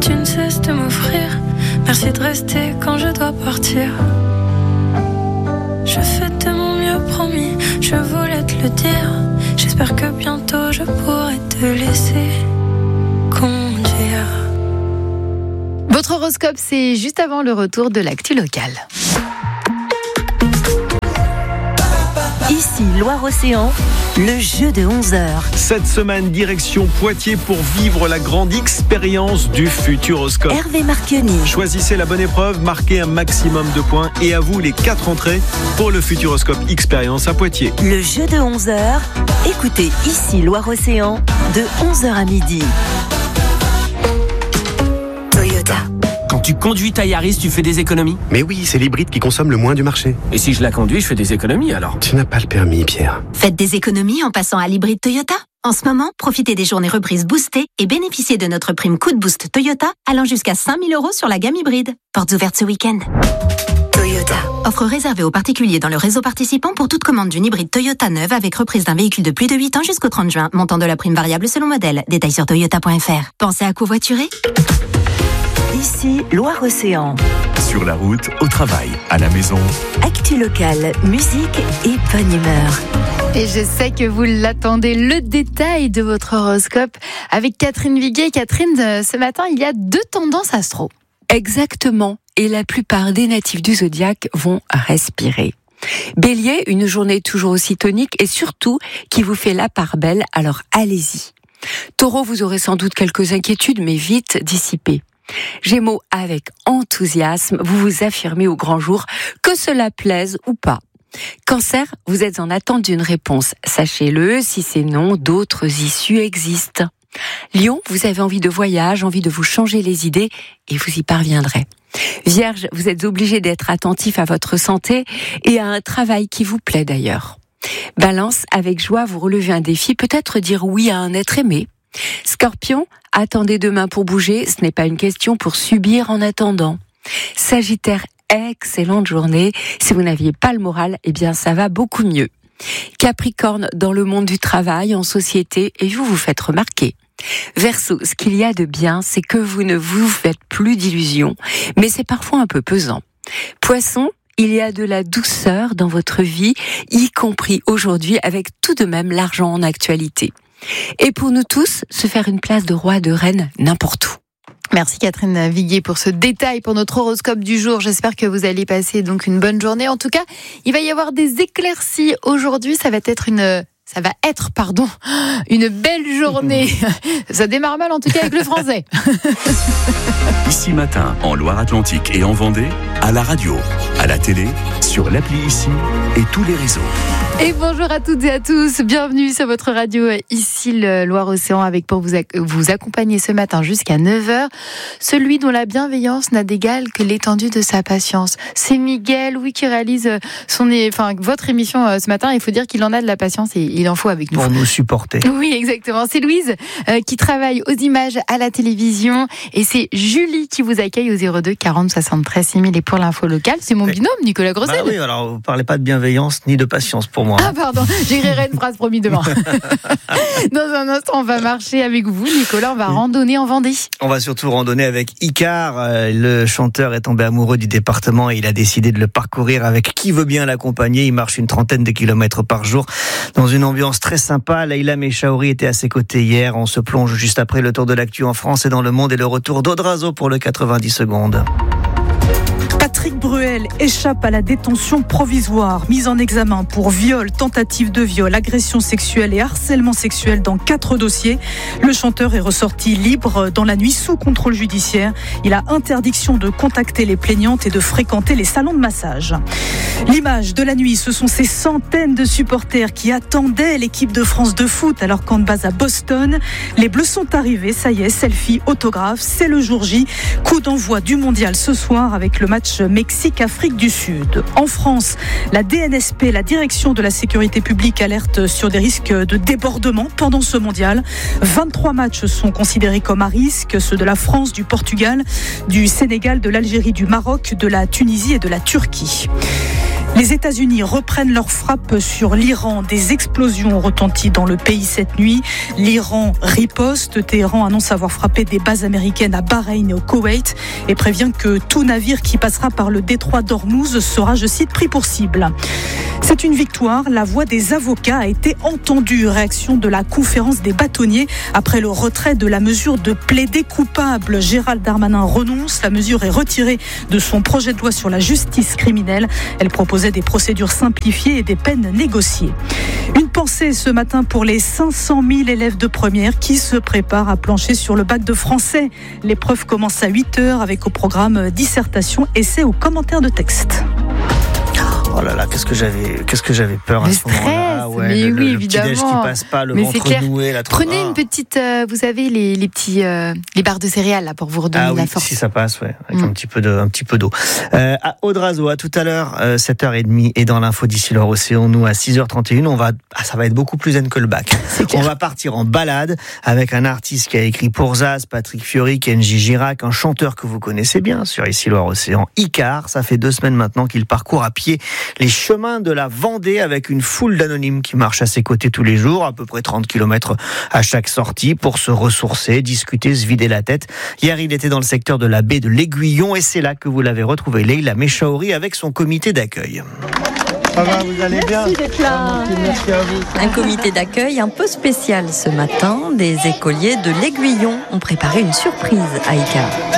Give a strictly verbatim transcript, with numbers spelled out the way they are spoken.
tu ne cesses de m'offrir. Merci de rester quand je dois partir. Je fais de mon mieux, promis, je voulais te le dire. J'espère que bientôt je pourrai te laisser conduire. Votre horoscope, c'est juste avant le retour de l'actu locale. Ici Loire-Océan, le jeu de onze heures. Cette semaine, direction Poitiers pour vivre la grande expérience du Futuroscope. Hervé Marchionni. Choisissez la bonne épreuve, marquez un maximum de points et à vous les quatre entrées pour le Futuroscope Expérience à Poitiers. Le jeu de onze heures, écoutez Ici Loire-Océan de onze heures à midi. Toyota. Quand tu conduis ta Yaris, tu fais des économies ? Mais oui, c'est l'hybride qui consomme le moins du marché. Et si je la conduis, je fais des économies alors ? Tu n'as pas le permis, Pierre. Faites des économies en passant à l'hybride Toyota. En ce moment, profitez des journées reprises boostées et bénéficiez de notre prime coup de boost Toyota allant jusqu'à cinq mille euros sur la gamme hybride. Portes ouvertes ce week-end. Toyota. Offre réservée aux particuliers dans le réseau participant pour toute commande d'une hybride Toyota neuve avec reprise d'un véhicule de plus de huit ans jusqu'au trente juin. Montant de la prime variable selon modèle. Détails sur toyota point f r. Pensez à covoiturer ? Ici Loire-Océan. Sur la route, au travail, à la maison. Actu locale, musique et bonne humeur. Et je sais que vous l'attendez, le détail de votre horoscope avec Catherine Viguet. Catherine, ce matin, il y a deux tendances astro. Exactement. Et la plupart des natifs du zodiaque vont respirer. Bélier, une journée toujours aussi tonique et surtout qui vous fait la part belle, alors allez-y. Taureau, vous aurez sans doute quelques inquiétudes, mais vite dissipées. Gémeaux, avec enthousiasme, vous vous affirmez au grand jour, que cela plaise ou pas. Cancer, vous êtes en attente d'une réponse. Sachez-le, si c'est non, d'autres issues existent. Lion, vous avez envie de voyage, envie de vous changer les idées et vous y parviendrez. Vierge, vous êtes obligé d'être attentif à votre santé et à un travail qui vous plaît d'ailleurs. Balance, avec joie, vous relevez un défi, peut-être dire oui à un être aimé. Scorpion, attendez demain pour bouger, ce n'est pas une question pour subir en attendant. Sagittaire, excellente journée. Si vous n'aviez pas le moral, eh bien ça va beaucoup mieux. Capricorne, dans le monde du travail, en société, et vous vous faites remarquer. Verseau, ce qu'il y a de bien, c'est que vous ne vous faites plus d'illusions, mais c'est parfois un peu pesant. Poisson, il y a de la douceur dans votre vie, y compris aujourd'hui, avec tout de même l'argent en actualité. Et pour nous tous, se faire une place de roi, de reine, n'importe où. Merci Catherine Viguier pour ce détail pour notre horoscope du jour. J'espère que vous allez passer donc une bonne journée. En tout cas, il va y avoir des éclaircies aujourd'hui. Ça va être une... Ça va être, pardon, une belle journée. Ça démarre mal en tout cas avec le français. Ici Matin, en Loire-Atlantique et en Vendée, à la radio, à la télé, sur l'appli Ici et tous les réseaux. Et bonjour à toutes et à tous, bienvenue sur votre radio Ici le Loire-Océan avec pour vous, ac- vous accompagner ce matin jusqu'à neuf heures. Celui dont la bienveillance n'a d'égal que l'étendue de sa patience. C'est Miguel, oui, qui réalise son, enfin, votre émission ce matin. Il faut dire qu'il en a de la patience et il en faut avec nous. Pour nous supporter. Oui, exactement. C'est Louise euh, qui travaille aux images à la télévision et c'est Julie qui vous accueille au zéro deux quarante soixante-treize six mille et pour l'info locale. C'est mon binôme, Nicolas Grosel. Bah oui, alors vous parlez pas de bienveillance ni de patience pour moi. Ah pardon, j'écrirai une phrase promis demain. Dans un instant, on va marcher avec vous, Nicolas. On va randonner en Vendée. On va surtout randonner avec Icar. Le chanteur est tombé amoureux du département et il a décidé de le parcourir avec qui veut bien l'accompagner. Il marche une trentaine de kilomètres par jour dans une ambiance très sympa. Leïla Mechaouri était à ses côtés hier. On se plonge juste après le tour de l'actu en France et dans le monde et le retour d'Audrazo pour le quatre-vingt-dix secondes. Patrick Bruel échappe à la détention provisoire, mise en examen pour viol, tentative de viol, agression sexuelle et harcèlement sexuel dans quatre dossiers. Le chanteur est ressorti libre dans la nuit sous contrôle judiciaire. Il a interdiction de contacter les plaignantes et de fréquenter les salons de massage. L'image de la nuit, ce sont ces centaines de supporters qui attendaient l'équipe de France de foot alors qu'en base à Boston. Les Bleus sont arrivés, ça y est, selfie, autographe, c'est le jour J. Coup d'envoi du mondial ce soir avec le match Mexique-Afrique du Sud. En France, la D N S P, la direction de la sécurité publique, alerte sur des risques de débordement pendant ce mondial. vingt-trois matchs sont considérés comme à risque, ceux de la France, du Portugal, du Sénégal, de l'Algérie, du Maroc, de la Tunisie et de la Turquie. Les États-Unis reprennent leur frappe sur l'Iran. Des explosions ont retenti dans le pays cette nuit. L'Iran riposte. Téhéran annonce avoir frappé des bases américaines à Bahreïn et au Koweït et prévient que tout navire qui passera par le détroit d'Ormuz sera, je cite, pris pour cible. C'est une victoire. La voix des avocats a été entendue. Réaction de la conférence des bâtonniers après le retrait de la mesure de plaider coupable. Gérald Darmanin renonce. La mesure est retirée de son projet de loi sur la justice criminelle. Elle proposait des procédures simplifiées et des peines négociées. Une pensée ce matin pour les cinq cent mille élèves de première qui se préparent à plancher sur le bac de français. L'épreuve commence à huit heures avec au programme dissertation, essai ou commentaire de texte. Oh là là, qu'est-ce que j'avais, qu'est-ce que j'avais peur le à ce stress, moment-là. Ouais, mais le, oui, le, le évidemment. petit déj qui passe pas, le mais ventre noué, la trop... Prenez une petite, euh, vous savez, les, les petits, euh, les barres de céréales là pour vous redonner ah oui, la force. Si ça passe, ouais, avec mm. un petit peu de, un petit peu d'eau. Euh, à Audrazo, à tout à l'heure, euh, sept heures trente, et dans l'info d'ici Loire Océan, nous à six heures trente et une, on va, ah, ça va être beaucoup plus zen que le bac. On va partir en balade avec un artiste qui a écrit pour Zaz, Patrick Fiori, Kenji Girac, un chanteur que vous connaissez bien sur ici Loire Océan, Icar. Ça fait deux semaines maintenant qu'il parcourt à pied les chemins de la Vendée avec une foule d'anonymes qui marchent à ses côtés tous les jours, à peu près trente kilomètres à chaque sortie pour se ressourcer, discuter, se vider la tête. Hier, il était dans le secteur de la baie de l'Aiguillon et c'est là que vous l'avez retrouvé, Leïla Mechaouri, avec son comité d'accueil. Ça va, vous allez bien ? Merci d'être là. Merci à vous. Un comité d'accueil un peu spécial ce matin. Des écoliers de l'Aiguillon ont préparé une surprise à Icar.